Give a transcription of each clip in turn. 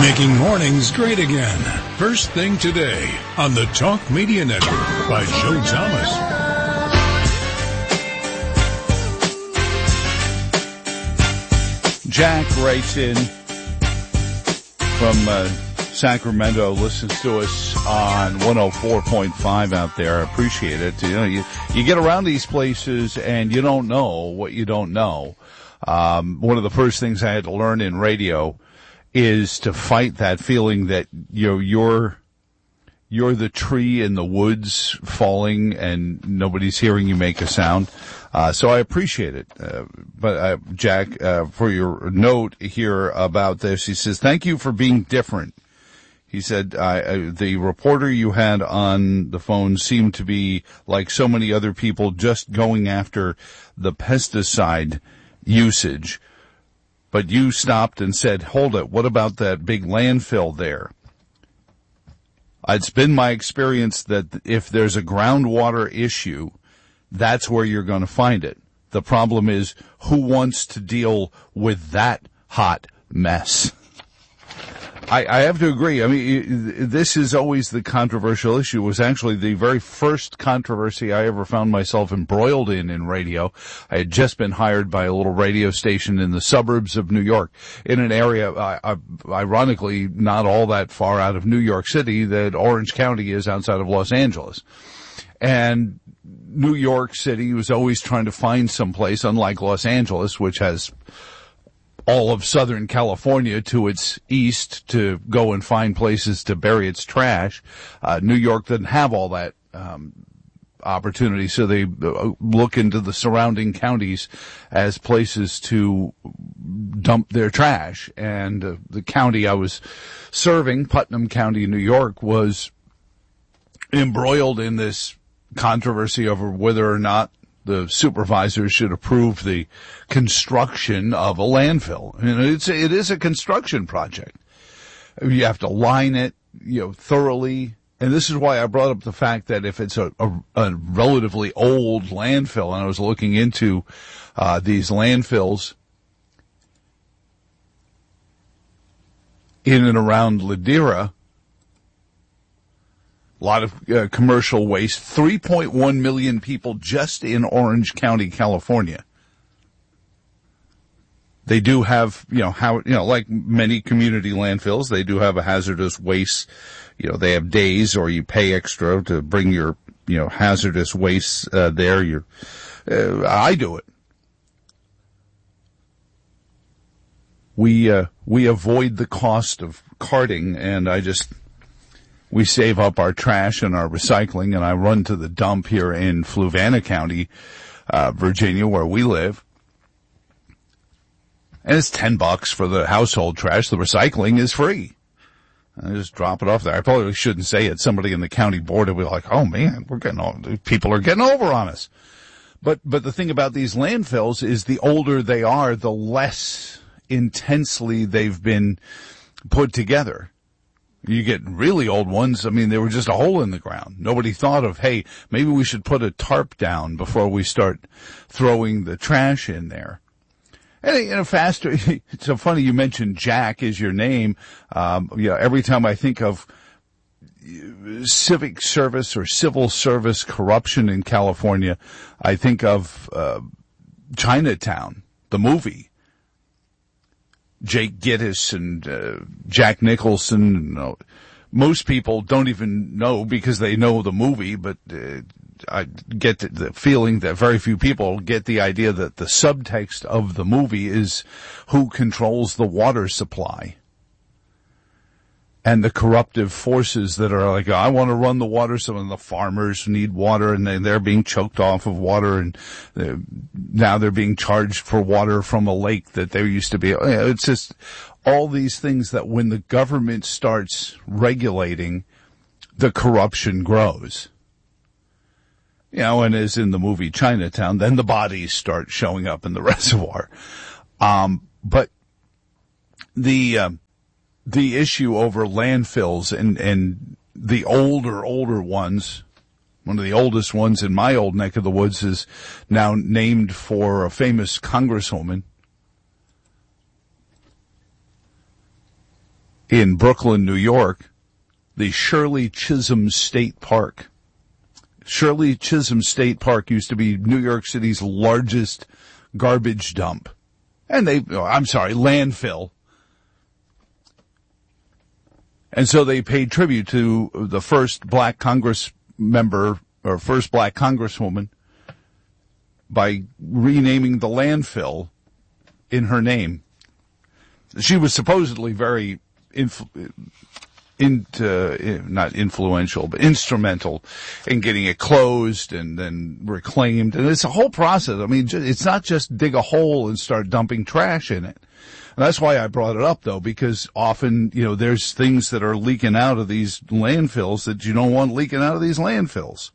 Making mornings great again. First thing today on the Talk Media Network by Joe Thomas. Jack writes in from Sacramento, listens to us on 104.5 out there. I appreciate it. You know, you get around these places and you don't know what you don't know. One of the first things I had to learn in radio is to fight that feeling that you're the tree in the woods falling and nobody's hearing you make a sound. So I appreciate it. But Jack, for your note here about this, he says, thank you for being different. He said, the reporter you had on the phone seemed to be like so many other people just going after the pesticide usage. But you stopped and said, hold it, what about that big landfill there? It's been my experience that if there's a groundwater issue, that's where you're going to find it. The problem is, who wants to deal with that hot mess? I have to agree. I mean, this is always the controversial issue. It was actually the very first controversy I ever found myself embroiled in radio. I had just been hired by a little radio station in the suburbs of New York, in an area, ironically, not all that far out of New York City, that Orange County is outside of Los Angeles. And New York City was always trying to find some place, unlike Los Angeles, which has all of Southern California to its east to go and find places to bury its trash. New York doesn't have all that opportunity, so they look into the surrounding counties as places to dump their trash. And the county I was serving, Putnam County, New York, was embroiled in this controversy over whether or not the supervisors should approve the construction of a landfill. And it is a construction project. You have to line it, thoroughly. And this is why I brought up the fact that if it's a relatively old landfill, and I was looking into these landfills in and around Ladera, a lot of commercial waste, 3.1 million people just in Orange County, California. They do have, like many community landfills, they do have a hazardous waste. They have days, or you pay extra to bring your, hazardous waste there. I do it. We avoid the cost of carting, and we save up our trash and our recycling, and I run to the dump here in Fluvanna County, Virginia, where we live. And it's $10 for the household trash. The recycling is free. I just drop it off there. I probably shouldn't say it. Somebody in the county board will be like, oh man, people are getting over on us. But the thing about these landfills is the older they are, the less intensely they've been put together. You get really old ones. I mean, they were just a hole in the ground. Nobody thought of, hey, maybe we should put a tarp down before we start throwing the trash in there. And faster. It's so funny you mentioned Jack is your name. Every time I think of civic service or civil service corruption in California, I think of Chinatown, the movie. Jake Gittes and Jack Nicholson. Most people don't even know because they know the movie, but I get the feeling that very few people get the idea that the subtext of the movie is who controls the water supply and the corruptive forces that are like, I want to run the water. Some of the farmers need water, and they're being choked off of water, and now they're being charged for water from a lake that there used to be. It's just all these things that when the government starts regulating, the corruption grows. And as in the movie Chinatown, then the bodies start showing up in the reservoir. But the issue over landfills and the older ones, one of the oldest ones in my old neck of the woods is now named for a famous congresswoman, in Brooklyn, New York, the Shirley Chisholm State Park. Shirley Chisholm State Park used to be New York City's largest garbage dump. And landfill. And so they paid tribute to the first black Congress member, or first black congresswoman, by renaming the landfill in her name. She was supposedly very not influential, but instrumental in getting it closed and then reclaimed. And it's a whole process. I mean, it's not just dig a hole and start dumping trash in it. And that's why I brought it up, though, because often, there's things that are leaking out of these landfills that you don't want leaking out of these landfills.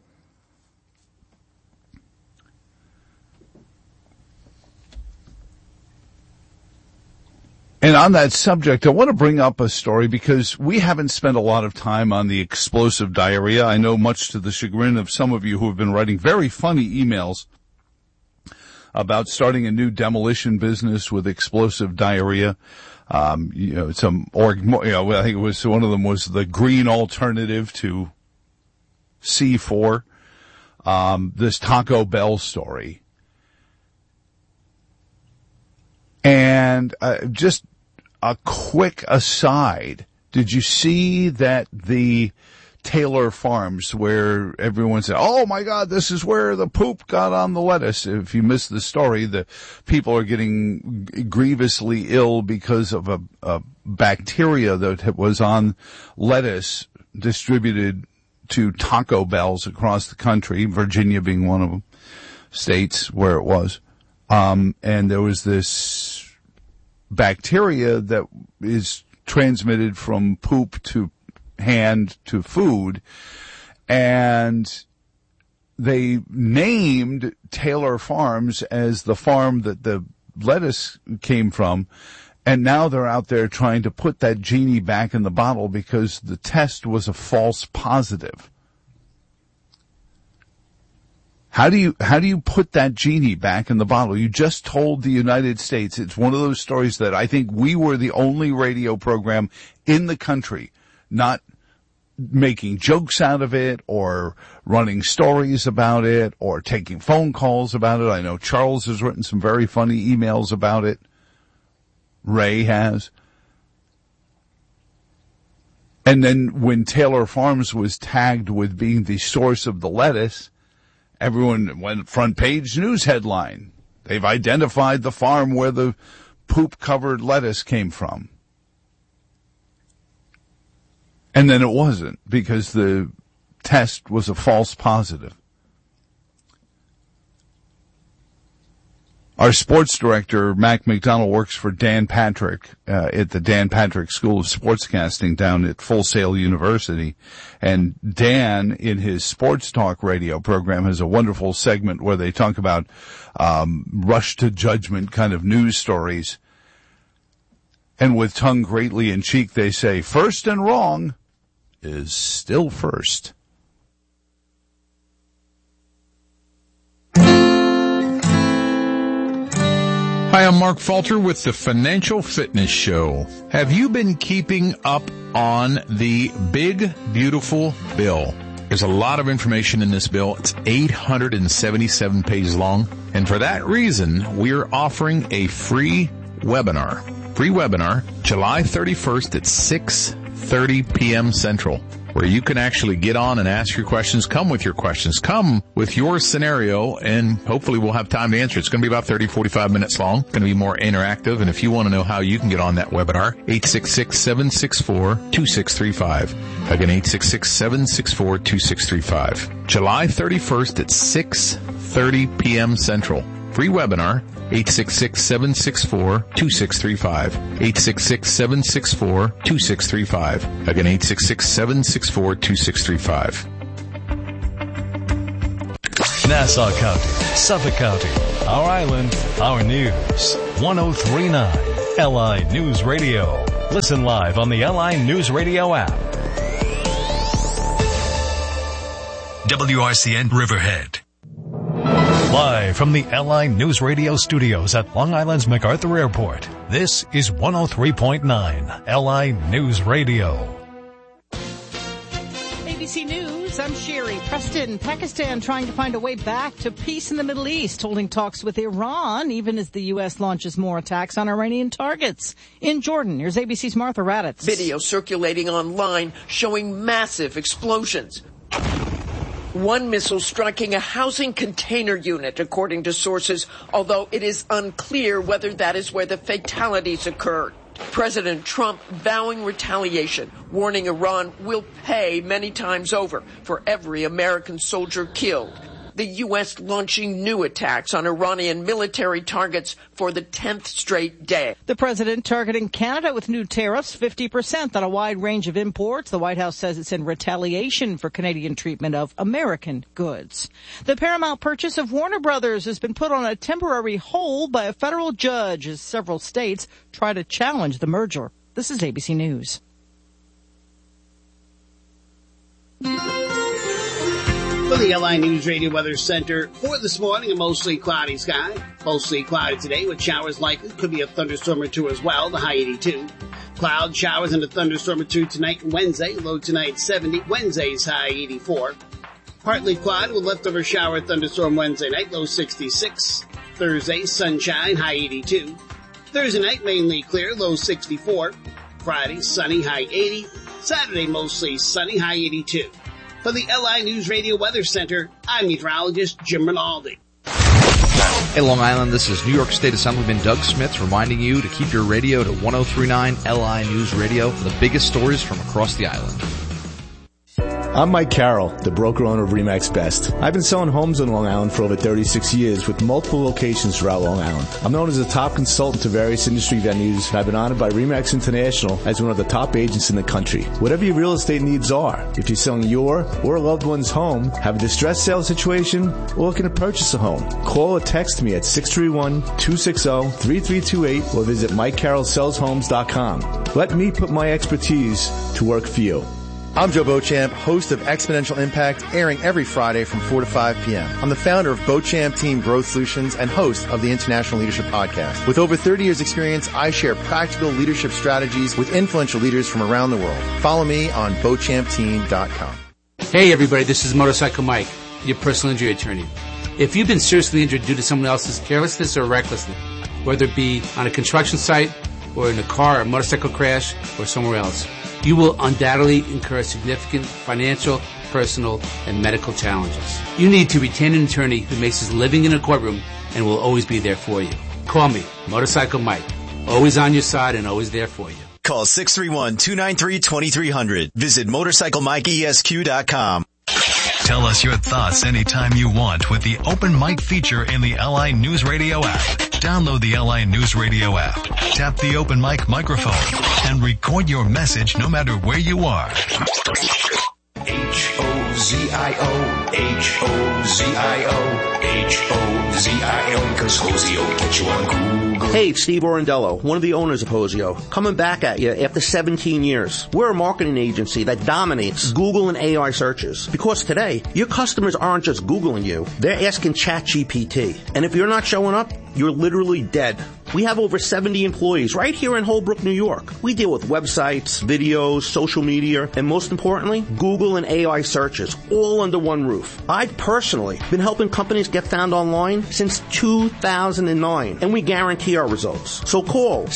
And on that subject, I want to bring up a story because we haven't spent a lot of time on the explosive diarrhea. I know, much to the chagrin of some of you who have been writing very funny emails about starting a new demolition business with explosive diarrhea. I think it was one of them was the green alternative to C4. This Taco Bell story. And just a quick aside, did you see that the Taylor Farms, where everyone said, oh my God, this is where the poop got on the lettuce? If you missed the story, the people are getting grievously ill because of a bacteria that was on lettuce distributed to Taco Bells across the country, Virginia being one of them, states where it was. And there was this bacteria that is transmitted from poop to hand to food, and they named Taylor Farms as the farm that the lettuce came from, and now they're out there trying to put that genie back in the bottle because the test was a false positive. How do you put that genie back in the bottle? You just told the United States. It's one of those stories that I think we were the only radio program in the country not making jokes out of it or running stories about it or taking phone calls about it. I know Charles has written some very funny emails about it. Ray has. And then when Taylor Farms was tagged with being the source of the lettuce, everyone went front page news headline. They've identified the farm where the poop-covered lettuce came from. And then it wasn't, because the test was a false positive. Our sports director, Mac McDonald, works for Dan Patrick at the Dan Patrick School of Sportscasting down at Full Sail University. And Dan, in his Sports Talk radio program, has a wonderful segment where they talk about rush to judgment kind of news stories. And with tongue greatly in cheek, they say, first and wrong is still first. Hi, I'm Mark Falter with the Financial Fitness Show. Have you been keeping up on the big, beautiful bill? There's a lot of information in this bill. It's 877 pages long. And for that reason, we're offering a free webinar. July 31st at 6:30 p.m. Central, where you can actually get on and ask your questions. Come with your questions. Come with your scenario, and hopefully we'll have time to answer. It's going to be about 30, 45 minutes long. It's going to be more interactive. And if you want to know how you can get on that webinar, 866-764-2635. Again, 866-764-2635. July 31st at 6:30 p.m. Central. Free webinar. 866-764-2635. 866-764-2635. Again, 866-764-2635. Nassau County, Suffolk County, our island, our news. 1039 LI News Radio. Listen live on the LI News Radio app. WRCN Riverhead. Live from the LI News Radio studios at Long Island's MacArthur Airport, this is 103.9 LI News Radio. ABC News, I'm Sherry Preston. Pakistan trying to find a way back to peace in the Middle East, holding talks with Iran, even as the U.S. launches more attacks on Iranian targets. In Jordan, here's ABC's Martha Raddatz. Video circulating online showing massive explosions. One missile striking a housing container unit, according to sources, although it is unclear whether that is where the fatalities occurred. President Trump vowing retaliation, warning Iran will pay many times over for every American soldier killed. The U.S. launching new attacks on Iranian military targets for the 10th straight day. The president targeting Canada with new tariffs, 50% on a wide range of imports. The White House says it's in retaliation for Canadian treatment of American goods. The Paramount purchase of Warner Brothers has been put on a temporary hold by a federal judge as several states try to challenge the merger. This is ABC News. For the LI News Radio Weather Center, for this morning, a mostly cloudy sky. Mostly cloudy today with showers likely. Could be a thunderstorm or two as well, the high 82. Cloud showers and a thunderstorm or two tonight and Wednesday. Low tonight 70. Wednesday's high 84. Partly cloudy with leftover shower thunderstorm Wednesday night. Low 66. Thursday, sunshine, high 82. Thursday night, mainly clear. Low 64. Friday, sunny, high 80. Saturday, mostly sunny, high 82. For the LI News Radio Weather Center, I'm meteorologist Jim Rinaldi. Hey, Long Island, this is New York State Assemblyman Doug Smith reminding you to keep your radio to 103.9 LI News Radio for the biggest stories from across the island. I'm Mike Carroll, the broker-owner of RE/MAX Best. I've been selling homes on Long Island for over 36 years with multiple locations throughout Long Island. I'm known as a top consultant to various industry venues, and I've been honored by RE/MAX International as one of the top agents in the country. Whatever your real estate needs are, if you're selling your or a loved one's home, have a distressed sale situation, or looking to purchase a home, call or text me at 631-260-3328 or visit MikeCarrollSellsHomes.com. Let me put my expertise to work for you. I'm Joe Beauchamp, host of Exponential Impact, airing every Friday from 4 to 5 p.m. I'm the founder of Beauchamp Team Growth Solutions and host of the International Leadership Podcast. With over 30 years experience, I share practical leadership strategies with influential leaders from around the world. Follow me on BeauchampTeam.com. Hey everybody, this is Motorcycle Mike, your personal injury attorney. If you've been seriously injured due to someone else's carelessness or recklessness, whether it be on a construction site or in a car or a motorcycle crash or somewhere else, you will undoubtedly incur significant financial, personal, and medical challenges. You need to retain an attorney who makes his living in a courtroom and will always be there for you. Call me, Motorcycle Mike. Always on your side and always there for you. Call 631-293-2300. Visit MotorcycleMikeESQ.com. Tell us your thoughts anytime you want with the Open Mic feature in the LI News Radio app. Download the LI News Radio app, tap the Open Mic microphone, and record your message no matter where you are. H-O-Z-I-O, H-O-Z-I-O, H-O-Z-I-O, because Hosey will get you on Google. Hey, it's Steve Orendello, one of the owners of Hoseo, coming back at you after 17 years. We're a marketing agency that dominates Google and AI searches. Because today, your customers aren't just Googling you, they're asking ChatGPT. And if you're not showing up, you're literally dead. We have over 70 employees right here in Holbrook, New York. We deal with websites, videos, social media, and most importantly, Google and AI searches, all under one roof. I've personally been helping companies get found online since 2009, and we guarantee our results. So call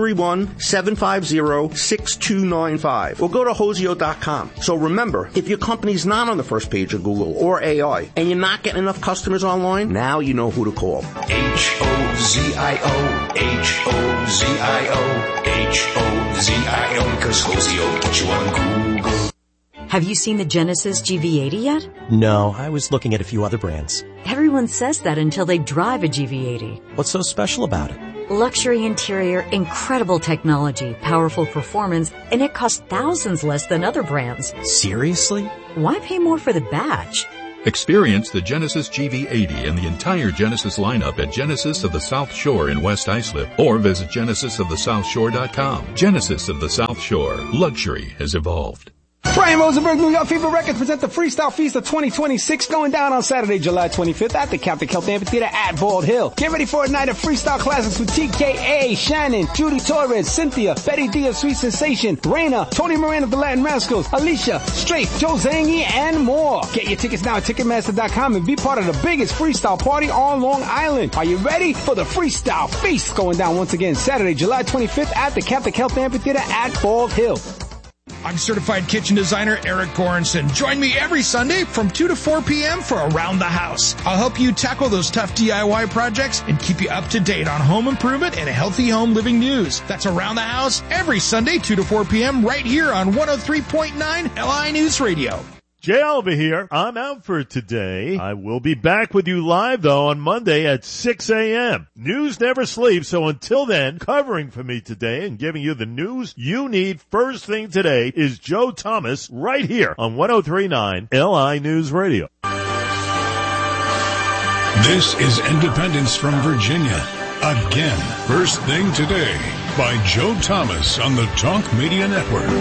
631-750-6295 or go to Hoseo.com. So remember, if your company's not on the first page of Google or AI, and you're not getting enough customers online, now you know who to call. H-O-Z-I-O, H-O-Z-I-O, H-O-Z-I-O, because Hosey will get you on Google. Have you seen the Genesis GV80 yet? No, I was looking at a few other brands. Everyone says that until they drive a GV80. What's so special about it? Luxury interior, incredible technology, powerful performance, and it costs thousands less than other brands. Seriously? Why pay more for the badge? Experience the Genesis GV80 and the entire Genesis lineup at Genesis of the South Shore in West Islip or visit genesisofthesouthshore.com. Genesis of the South Shore. Luxury has evolved. Brian Rosenberg, New York Fever Records present the Freestyle Feast of 2026 going down on Saturday, July 25th at the Catholic Health Amphitheater at Bald Hill. Get ready for a night of freestyle classics with TKA, Shannon, Judy Torres, Cynthia, Betty D of Sweet Sensation, Raina, Tony Moran of the Latin Rascals, Alicia, Strafe, Joe Zangi, and more. Get your tickets now at Ticketmaster.com and be part of the biggest freestyle party on Long Island. Are you ready for the Freestyle Feast going down once again Saturday, July 25th at the Catholic Health Amphitheater at Bald Hill. I'm certified kitchen designer Eric Goranson. Join me every Sunday from 2 to 4 p.m. for Around the House. I'll help you tackle those tough DIY projects and keep you up to date on home improvement and healthy home living news. That's Around the House every Sunday, 2 to 4 p.m. right here on 103.9 LI News Radio. Jay Oliver here. I'm out for today. I will be back with you live, though, on Monday at 6 a.m. News never sleeps, so until then, covering for me today and giving you the news you need first thing today is Joe Thomas right here on 103.9 LI News Radio. This is Independence from Virginia. Again, first thing today by Joe Thomas on the Talk Media Network.